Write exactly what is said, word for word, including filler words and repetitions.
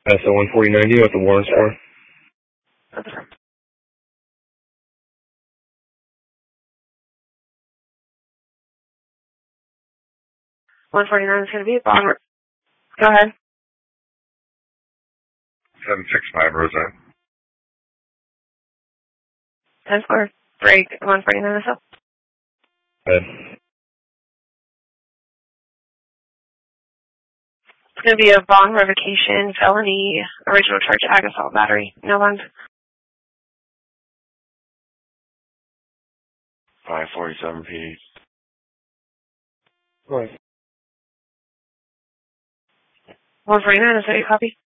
S O one forty-nine, do you know what the warrant's for? Okay. one forty-nine is going to be a bond. Go ahead. seven six five Roseanne. ten four. Break one forty-nine as well. Good. It's going to be a bond revocation, felony, original charge, ag assault battery. No bond. five forty-seven P. Right. one forty-nine, is that your copy?